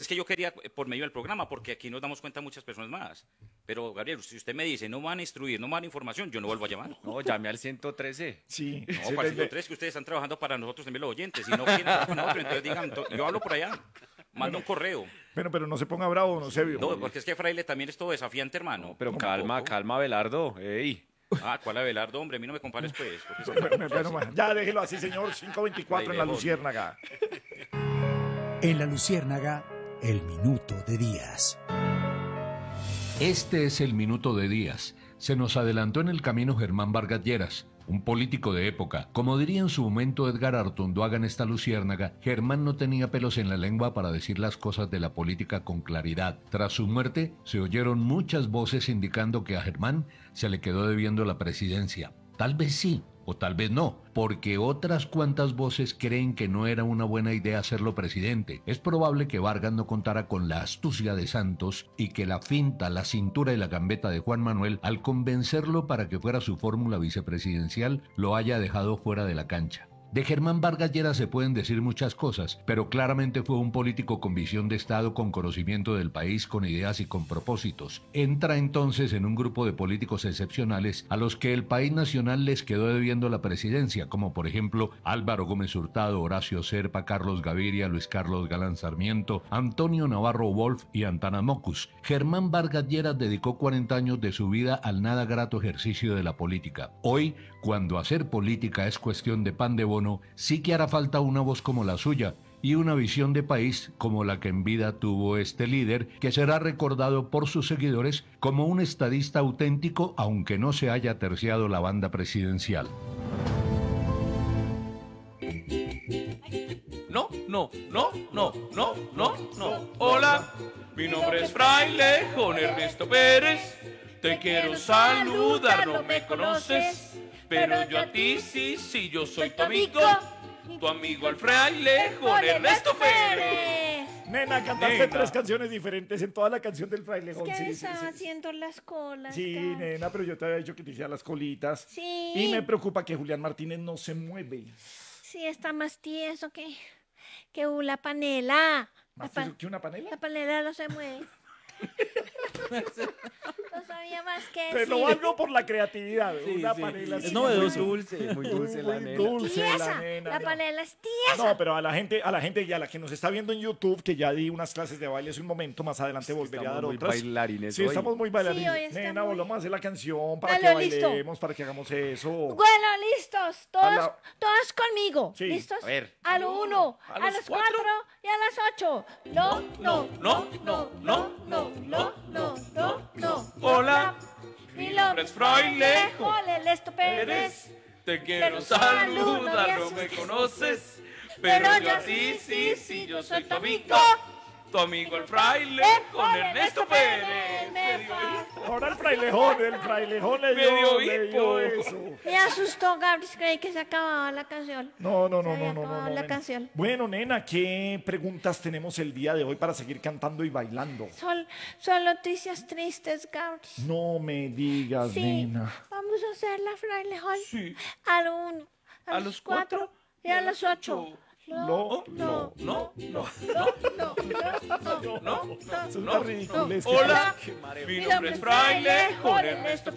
es que yo quería por medio del programa, porque aquí nos damos cuenta muchas personas más. Pero, Gabriel, si usted me dice, no me van a instruir, no me van a información, yo no vuelvo a llamar. No, llame al 113. Sí. No, sí, para el 103 que ustedes están trabajando para nosotros también los oyentes. Si no quieren trabajar con nosotros, entonces digan, yo hablo por allá. Manda un correo. Bueno, pero no se ponga bravo, no se vio. No, porque es que Fraile también es todo desafiante, hermano. Pero Un calma, poco. calma, Belardo. Ey. Ah, ¿cuál Abelardo, hombre? A mí no me compares, pues. porque es que- Bueno, ya déjelo así, señor. 5:24 en la Luciérnaga. En la Luciérnaga, el minuto de Díaz. Este es el minuto de Díaz. Se nos adelantó en el camino Germán Vargas Lleras, un político de época. Como diría en su momento Edgar Artunduaga en esta Luciérnaga, Germán no tenía pelos en la lengua para decir las cosas de la política con claridad. Tras su muerte, se oyeron muchas voces indicando que a Germán se le quedó debiendo la presidencia. Tal vez sí, o tal vez no, porque otras cuantas voces creen que no era una buena idea hacerlo presidente. Es probable que Vargas no contara con la astucia de Santos y que la finta, la cintura y la gambeta de Juan Manuel, al convencerlo para que fuera su fórmula vicepresidencial, lo haya dejado fuera de la cancha. De Germán Vargas Lleras se pueden decir muchas cosas, pero claramente fue un político con visión de Estado, con conocimiento del país, con ideas y con propósitos. Entra entonces en un grupo de políticos excepcionales a los que el país nacional les quedó debiendo la presidencia, como por ejemplo Álvaro Gómez Hurtado, Horacio Serpa, Carlos Gaviria, Luis Carlos Galán Sarmiento, Antonio Navarro Wolf y Antana Mocus. Germán Vargas Lleras dedicó 40 años de su vida al nada grato ejercicio de la política. Hoy, cuando hacer política es cuestión de pan de bono, sí que hará falta una voz como la suya y una visión de país como la que en vida tuvo este líder, que será recordado por sus seguidores como un estadista auténtico, aunque no se haya terciado la banda presidencial. No. Hola, mi nombre es Fraile Juan Ernesto Pérez. Te quiero saludar, no me conoces, pero yo a ti sí, yo soy tu amigo el Fraile Juan Ernesto Pérez. Nena, cantaste Nena. 3 canciones diferentes en toda la canción del frailejón. Es que Sí, estaba sí. haciendo las colas. Sí, Gaby. nena, pero yo te había dicho que te hiciera las colitas. Sí. Y me preocupa que Julián Martínez no se mueve. Sí, está más tieso que la panela. ¿Más tieso que una panela? La panela no se mueve. No sabía más que Te lo decir. valgo por la creatividad. Una panela Es sin novedoso, hueso. dulce, muy dulce la Muy nena. dulce la Tiesa. nena. La no. panela es tiesa. No, pero a la gente y a la que nos está viendo en YouTube, que ya di unas clases de baile hace un momento, más adelante volveré a dar Estamos muy otras. bailarines Sí, hoy. estamos muy bailarines. Sí, hoy está Nena, muy- volvamos a hacer la canción para Dale, que listo. bailemos, para que hagamos eso. Bueno, listos. Todos conmigo. Sí. ¿Listos? A ver. A lo 1, A a los las 4 4 y a las 8. No. Hola, Mi nombre es Fraile Juan Ernesto Pérez. Te quiero saludar, no me conoces, pero yo a ti sí, yo soy tu amigo el Fraile Juan Ernesto Pérez. Me dio hipo. Ahora el frailejón le Me dio dio hipo. eso. Me asustó, Gabriel, creí que se acababa la canción. No. Se había acabado la nena. canción. Bueno, nena, ¿qué preguntas tenemos el día de hoy para seguir cantando y bailando? Son noticias tristes, Gabriel. No me digas, Sí, nena. vamos a hacer la frailejón. Sí. A lo 1, A los 4 y a las 8. No. No. Eso es una ridiculez. Hola, Qué mi nombre es Fraile Juan Ernesto